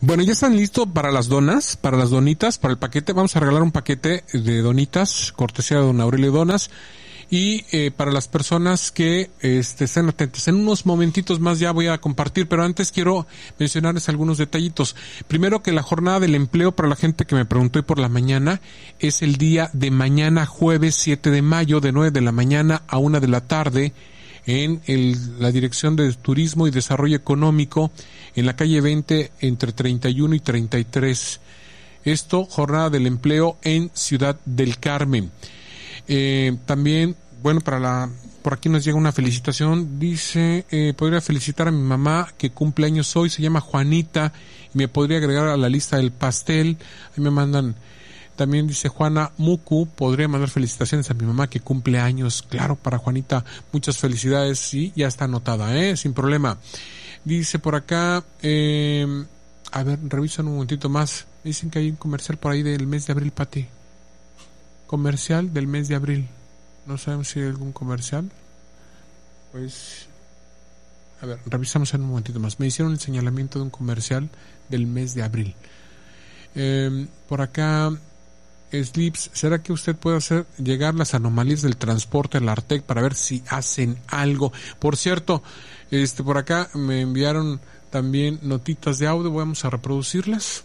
Bueno, ya están listos para las donas, para las donitas, para el paquete. Vamos a regalar un paquete de donitas, cortesía de don Aurelio Donas. Y para las personas que estén atentas, en unos momentitos más ya voy a compartir, pero antes quiero mencionarles algunos detallitos. Primero, que la jornada del empleo, para la gente que me preguntó hoy por la mañana, es el día de mañana, jueves 7 de mayo, de 9 de la mañana a 1 de la tarde, en la Dirección de Turismo y Desarrollo Económico, en la calle 20, entre 31 y 33. Esto, jornada del empleo en Ciudad del Carmen. También, bueno, por aquí nos llega una felicitación. Dice, podría felicitar a mi mamá que cumple años hoy, se llama Juanita, y me podría agregar a la lista del pastel. Ahí me mandan. También dice Juana Mucu, podría mandar felicitaciones a mi mamá que cumple años. Claro, para Juanita, muchas felicidades. Sí, ya está anotada, sin problema. Dice por acá, a ver, revisan un momentito más. Dicen que hay un comercial por ahí del mes de abril, Pati. Comercial del mes de abril. No sabemos si hay algún comercial. Pues, a ver, revisamos en un momentito más. Me hicieron el señalamiento de un comercial del mes de abril. Por acá, Slips, ¿será que usted puede hacer llegar las anomalías del transporte a la Artec para ver si hacen algo? Por cierto, por acá me enviaron también notitas de audio, vamos a reproducirlas.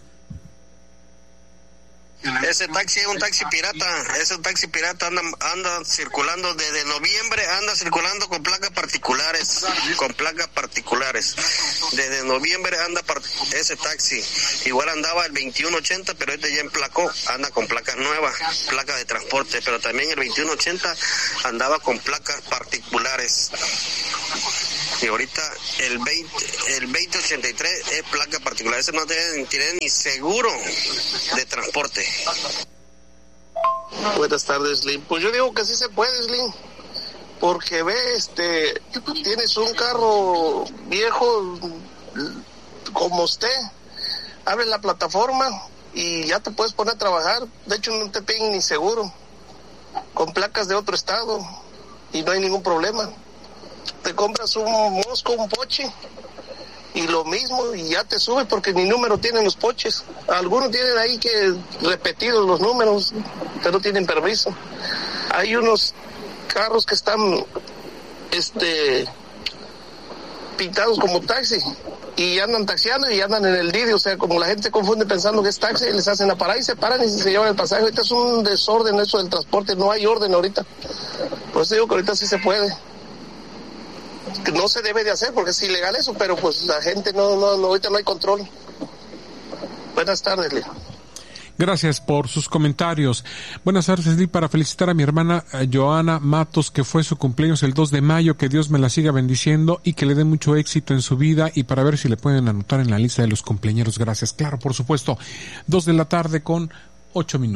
Ese taxi es un taxi pirata, anda circulando desde noviembre, anda circulando con placas particulares, desde noviembre anda ese taxi, igual andaba el 2180, pero este ya emplacó, anda con placas nuevas, placas de transporte, pero también el 2180 andaba con placas particulares. Y ahorita el 2083 es placa particular, ese no tiene ni seguro de transporte. Buenas tardes, Slim. Pues yo digo que sí se puede, Slim, porque tienes un carro viejo como usted, abre la plataforma y ya te puedes poner a trabajar. De hecho no te piden ni seguro, con placas de otro estado, y no hay ningún problema. Te compras un Mosco, un Poche, y lo mismo, y ya te sube porque ni número tienen los Poches. Algunos tienen ahí que repetidos los números, pero no tienen permiso. Hay unos carros que están pintados como taxi y andan taxiando y andan en el Didi, o sea, como la gente se confunde pensando que es taxi, les hacen la parada y se paran y se llevan el pasaje. Ahorita es un desorden eso del transporte, no hay orden ahorita. Por eso digo que ahorita sí se puede. No se debe de hacer porque es ilegal eso, pero pues la gente no ahorita no hay control. Buenas tardes, Lee. Gracias por sus comentarios. Buenas tardes, Lee, para felicitar a mi hermana Joana Matos, que fue su cumpleaños el 2 de mayo, que Dios me la siga bendiciendo y que le dé mucho éxito en su vida, y para ver si le pueden anotar en la lista de los cumpleañeros. Gracias. Claro, por supuesto. 2 de la tarde con 8 minutos.